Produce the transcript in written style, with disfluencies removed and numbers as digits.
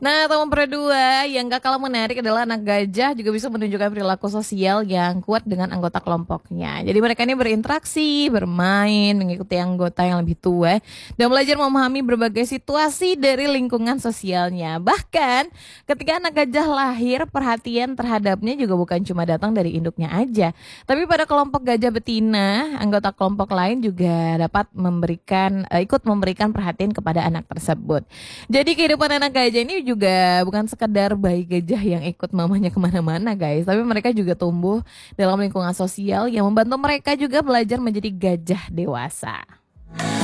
Nah, teman berdua yang gak kalah menarik adalah anak gajah juga bisa menunjukkan perilaku sosial yang kuat dengan anggota kelompoknya. Jadi mereka ini berinteraksi, bermain, mengikuti anggota yang lebih tua, dan belajar memahami berbagai situasi dari lingkungan sosialnya. Bahkan ketika anak gajah lahir, perhatian terhadapnya juga bukan cuma datang dari induknya aja. Tapi pada kelompok gajah betina, anggota kelompok lain juga dapat ikut memberikan perhatian kepada anak tersebut. Jadi kehidupan anak gajah ini juga bukan sekedar bayi gajah yang ikut mamanya kemana-mana guys, tapi mereka juga tumbuh dalam lingkungan sosial yang membantu mereka juga belajar menjadi gajah dewasa.